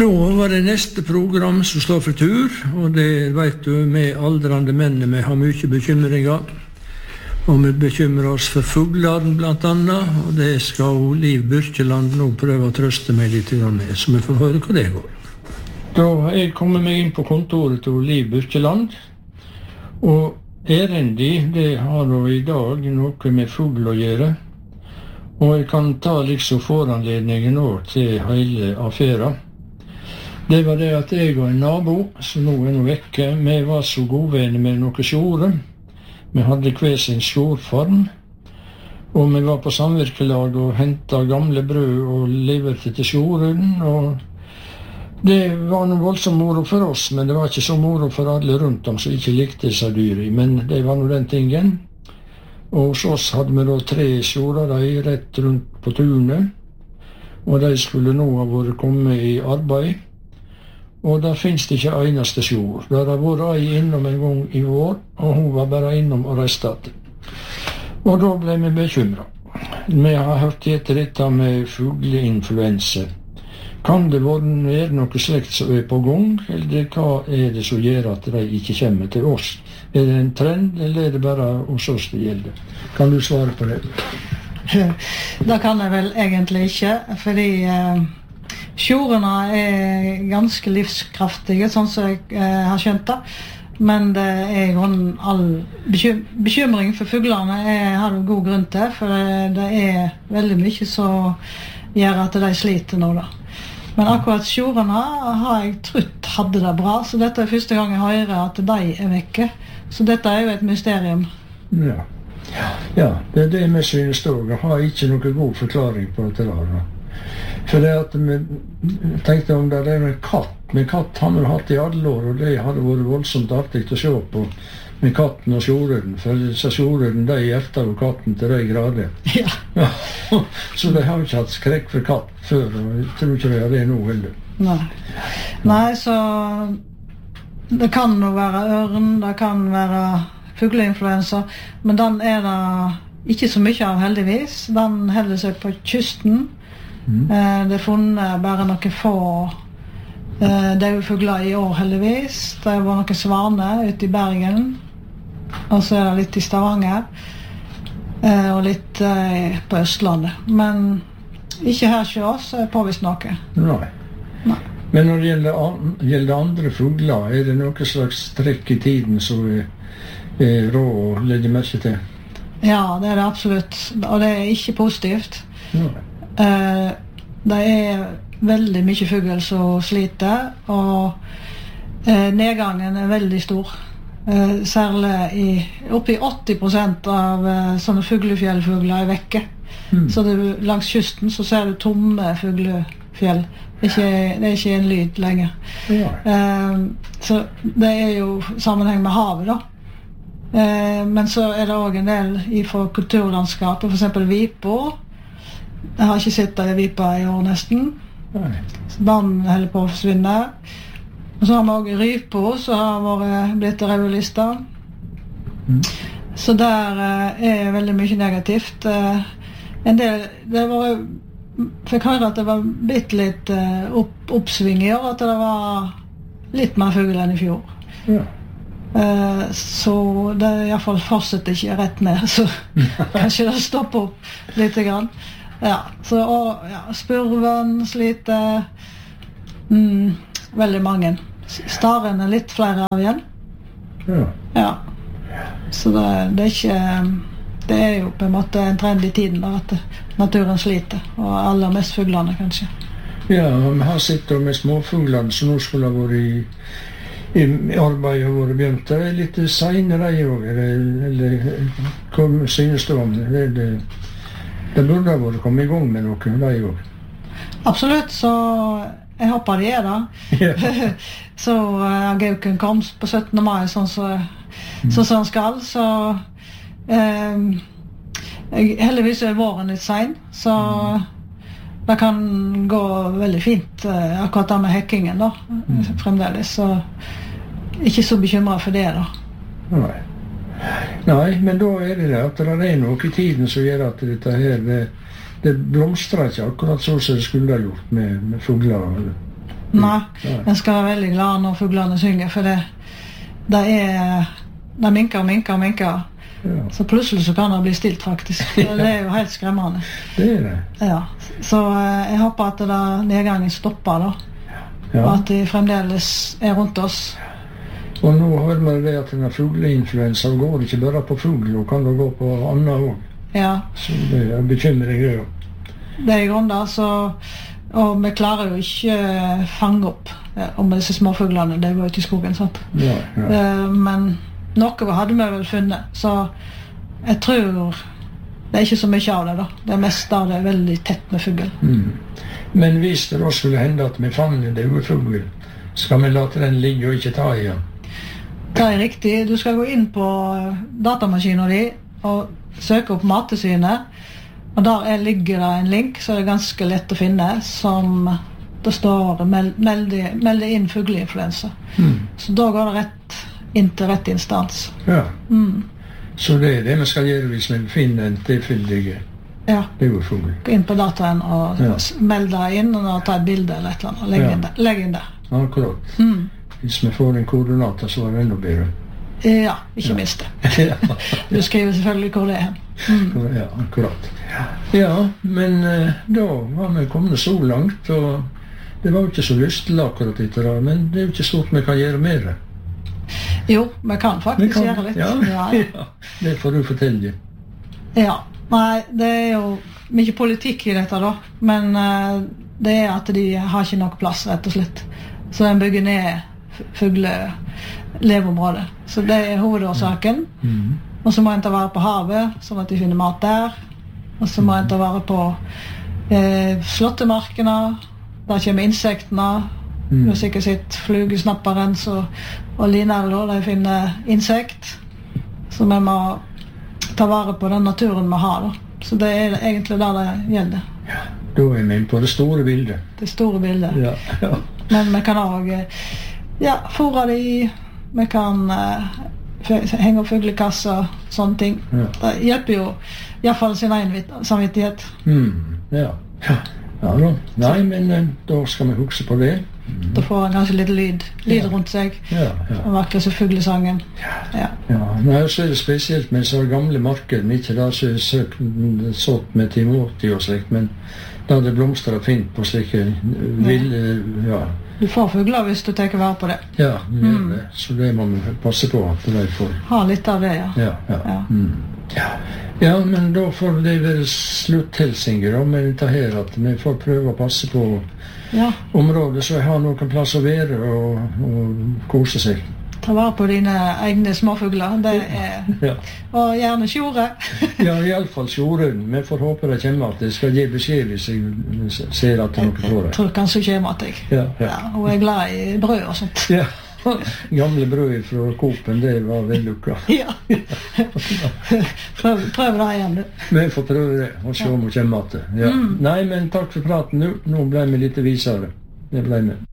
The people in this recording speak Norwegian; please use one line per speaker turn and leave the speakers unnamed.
Da var det neste program som står for tur, og det vet du, med aldrande menn vi har mye bekymringer. Og vi bekymrer oss for fuglene blant annet, og det skal Liv Byrkjeland nå prøve å trøste meg litt med, så vi får høre hva det går. Da har jeg kommet meg inn på kontoret til Liv Byrkjeland, og erendi, det har nå i dag noe med fugl å gjøre, og jeg kan ta liksom foranledningen nå til hele affæra. Det var det at jeg og en nabo, som nå er vekke, vi var så godvenner med noen sjore. Vi hadde hver sin sjorfarm, og vi var på samvirkelag og hentet gamle brød og leverte til sjoren, og det var noe voldsomt moro for oss, men det var ikke så moro for alle rundt om som ikke likte disse dyri, men det var noe den tingen. Og hos oss hadde vi da 3 sjorer rett rundt på tunet, og de skulle nå ha vært kommet i arbeid. Og der finnes det ikke eneste sjord. Der har vært ei innom en gang i år, og hun var bare innom og restet. Og da ble vi bekymret. Vi har hørt etter dette med fugleinfluensa. Kan det være noe slikt som er på gang, eller hva er det som gjør at de ikke kommer til oss? Er det en trend, eller er det bare hos oss det gjelder? Kan du svare på det?
Det kan jeg vel egentlig ikke, fordi sjorene er ganske livskraftige, sånn som jeg har skjønt det. Men det er all bekymring for fuglene har du god grunn til, for det er veldig mye som gjør at de sliter nå da. Men akkurat sjorene har jeg trodd hadde det bra, så dette er første gang jeg hører at de er vekke. Så dette er jo et mysterium.
Ja, det er det vi synes også. Jeg har ikke noen god forklaring på dette da. For det at vi tenkte om det er en katt. Men katt har vi hatt i alle år, og det hadde vært voldsomt artig å se på med katten og sjoreden. For disse sjoreden, de hjerter jo katten til de grader.
Ja.
Så de har ikke hatt skrekk for katt før, og jeg tror ikke de har det nå heller.
Nei, så det kan jo være ørn, det kan være fugleinfluensa, men den er det ikke så mye av heldigvis. Den holder seg på kysten. Det er funnet bare noen få døde fugler i år heldigvis. Det var noen svaner ute i Bergen, og så er det litt i Stavanger og litt på Østlandet, men ikke her hos oss er påvist noe.
Nei. Men når det gjelder andre fugler, er det noe slags trekk i tiden som er rå å legge merke til?
Ja, det er det absolutt, og det er ikke positivt. Det er veldig mye fugl som sliter, og nedgangen er veldig stor. Særlig oppi 80% av sånne fuglefjellfugler er vekke. Så langs kysten så ser du tomme fuglefjell. Det er ikke en lyd lenger. Så det er jo sammenheng med havet da. Men så er det også en del fra kulturlandskapet, for eksempel vipa. Jeg har ikke sett det i vipa i år nesten. Så den holder på å forsvinne. Og så har vi også rypa, som har blitt rødlister. Så der er veldig mye negativt. En del, fikk høre at det var blitt litt oppsving i år, at det var litt mer fugl enn i fjor. Så det i hvert fall fortsetter ikke rett ned, så kanskje det stopper opp litt grann. Så spurven sliter, veldig mange. Staren er litt flere av igjen. Så det er jo på en måte en trend i tiden da, at naturen sliter, og aller mest fuglene kanskje.
Ja, vi har sett med småfuglene som nå skulle ha vært i arbeid og vært begynt. Det er litt senere eller hva synes du om det? Det burde ha vært kommet i gang med noe, det jo.
Absolutt, så jeg håper de er da. Så Gauken kom på 17. mai, sånn som han skal, så heldigvis er våren litt sen, så det kan gå veldig fint, akkurat det med hekkingen da, fremdeles, så ikke så bekymret for det da.
Nei, men da er det at det er noe i tiden som gjør at dette her, det blomstrer ikke akkurat så som det skulle ha gjort med fugler.
Nei, en skal være veldig glad når fuglene synger, for det minker og minker og minker.
Ja.
Så plutselig så kan det bli stilt, faktisk. Det er jo helt skremmende.
Det er det.
Ja. Så jeg håper at nedgangen stopper, da.
Ja.
Og at de fremdeles er rundt oss.
Og nå hører man det at denne fugleinfluensa går ikke bare på fugl, og kan det gå på annet også.
Ja.
Så det er bekymring det jo.
Det er grunn da, og vi klarer jo ikke fange opp om disse småfuglene, det går ut i skogen, sant?
Ja, ja.
Men noe hadde vi vel funnet, så jeg tror det er ikke så mye av det da. Det meste av det er veldig tett med fugl.
Men hvis det da skulle hende at vi fanger en død fugl, skal vi late den ligge og ikke ta i den?
Det er riktig. Du skal gå inn på datamaskinen din og søke opp Mattilsynet, og der ligger det en link, så det er ganske lett å finne, som det står meld inn fugleinfluensa. Så da går det rett inn til rett instans.
Ja. Så det er det vi skal gjøre hvis vi finner en tilfeldig død fugl.
Gå inn på dataen og meld deg inn og ta et bilde eller et eller annet. Legg inn det.
Akkurat. Hvis vi får en koordinater, så er det enda bedre.
Ja, ikke minst det. Du skriver selvfølgelig hvor det er.
Ja, akkurat. Ja, men da var vi kommet så langt, og det var jo ikke så lystelig akkurat etter det, men det er jo ikke stort vi kan gjøre mer.
Jo, vi kan faktisk gjøre litt.
Ja, det får du fortelle.
Ja, nei, det er jo mye politikk i dette da, men det er at de har ikke nok plass, rett og slett. Så de bygger ned fugleleveområdet. Så det er hovedårsaken. Og så må en ta vare på havet, sånn at de finner mat der. Og så må en ta vare på slåttemarkene, der kommer insektene. Du har sikkert sett flugesnapperen og linerler, de finner insekt. Så vi må ta vare på den naturen vi har da. Så det er egentlig der det gjelder.
Ja, da er vi inn på det store bildet.
Det store bildet.
Ja.
Men vi kan også fôre de, vi kan henge opp fuglekasser, sånne ting. Det hjelper jo i hvert fall sin egen samvittighet.
Ja da. Nei, men da skal vi huske på det.
Da får han kanskje litt lyd rundt seg. Og vakler så fuglesangen.
Nei, så er det spesielt med så gamle marker, ikke da så er sått med Timoti og slikt, men da det blomstrer fint på slike ville,
Du får fugler hvis du tar vare på det.
Ja, det gjør det. Så det må vi passe på at de får.
Ha litt av det,
Ja, men da får det være slutthilsinger med dette her, at vi får prøve å passe på området, så jeg har noen plass å være og kose seg.
Ta vare på dine egne småfugler, det er, og gjerne sjore.
Ja, i alle fall sjoren. Vi får håpe det kommer at det skal gi beskjed hvis jeg ser at det er noe på det.
Jeg tror kanskje det kommer at jeg. Og jeg er glad i brød og sånt.
Ja, gamle brød fra Coop-en, det var vellukka.
Prøv det igjen, du.
Vi får prøve det, og se om hun kommer at det. Nei, men takk for praten nå. Nå ble vi litt visere. Det ble vi.